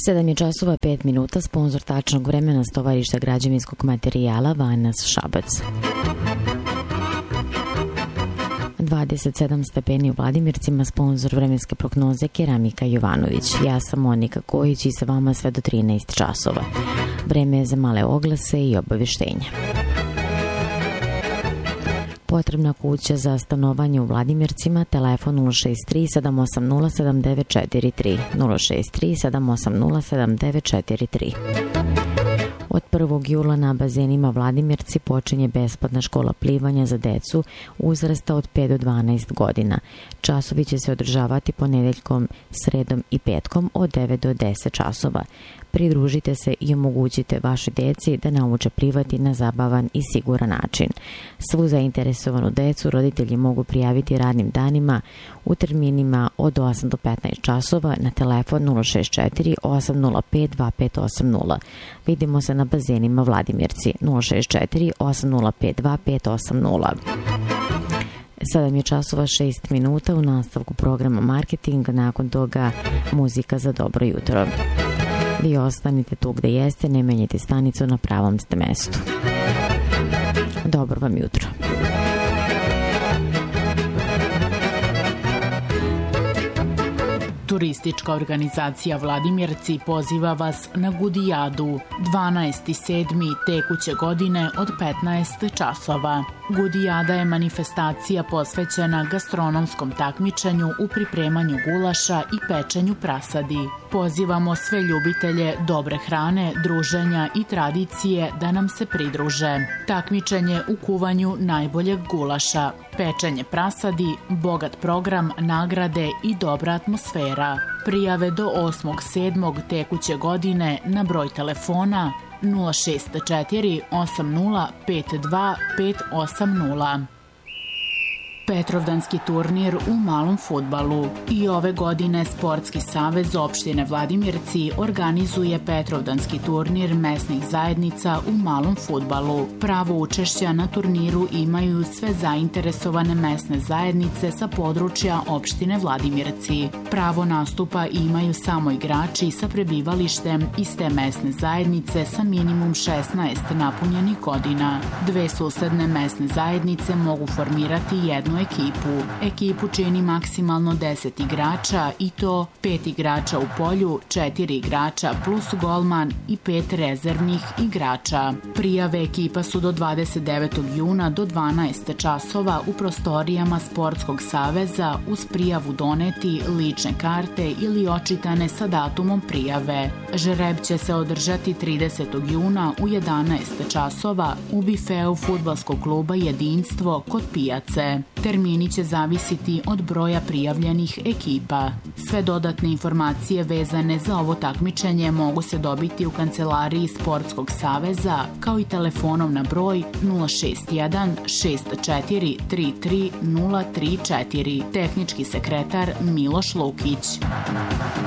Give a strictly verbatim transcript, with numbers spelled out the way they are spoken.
sedam je časova pet minuta, sponzor tačnog vremena Tovarišta građevinskog materijala Vanas Šabac. dvadeset sedam stepeni u Vladimircima, sponzor vremenske prognoze Keramika Jovanović. Ja sam Monika Kojić i sa vama sve do trinaest časova. Vreme je za male oglase i obaveštenja. Potrebna kuća za stanovanje u Vladimircima, telefon nula šest tri sedam osam nula sedam devet četiri tri, nula šest tri sedam osam nula sedam devet četiri tri. Od prvog jula na bazenima Vladimirci počinje besplatna škola plivanja za decu uzrasta od pet do dvanaest godina. Časovi će se održavati ponedeljkom, sredom i petkom od devet do deset časova. Pridružite se i omogućite vašoj deci da nauče plivati na zabavan i siguran način. Svu zainteresovanu decu roditelji mogu prijaviti radnim danima u terminima od osam do petnaest časova na telefon nula šest četiri osam nula pet dva pet osam nula. Vidimo se na bazenima Vladimirci nula šest četiri osam nula pet dva pet osam nula. sedam je časova šest minuta, u nastavku programa Marketing, nakon toga muzika za dobro jutro. Vi ostanite tu gde jeste, ne menjajte stanicu, na pravom ste mestu. Dobro vam jutro. Turistička organizacija Vladimirci poziva vas na Gudijadu dvanaesti sedmi tekuće godine od petnaest časova. Gudijada je manifestacija posvećena gastronomskom takmičenju u pripremanju gulaša i pečenju prasadi. Pozivamo sve ljubitelje dobre hrane, druženja i tradicije da nam se pridruže. Takmičenje u kuvanju najboljeg gulaša, pečenje prasadi, bogat program, nagrade i dobra atmosfera. Prijave do osmog sedmog tekuće godine na broj telefona nula šest četiri osam nula pet dva pet osam nula. Petrovdanski turnir u malom fudbalu. I ove godine Sportski savez opštine Vladimirci organizuje Petrovdanski turnir mesnih zajednica u malom fudbalu. Pravo učešća na turniru imaju sve zainteresovane mesne zajednice sa područja opštine Vladimirci. Pravo nastupa imaju samo igrači sa prebivalištem iz te mesne zajednice sa minimum šesnaest napunjenih godina. Dve susedne mesne zajednice mogu formirati jednu ekipu. Ekipu čini maksimalno deset igrača i to pet igrača u polju, četiri igrača plus golman i pet rezervnih igrača. Prijave ekipa su do dvadeset devetog juna do dvanaest časova u prostorijama Sportskog saveza uz prijavu doneti lične karte ili očitane sa datumom prijave. Žreb će se održati tridesetog juna u jedanaest časova u bifeu fudbalskog kluba Jedinstvo kod pijace. Termini će zavisiti od broja prijavljenih ekipa. Sve dodatne informacije vezane za ovo takmičenje mogu se dobiti u kancelariji Sportskog saveza kao i telefonom na broj nula šest jedan šest četiri tri tri nula tri četiri. Tehnički sekretar Miloš Lukić.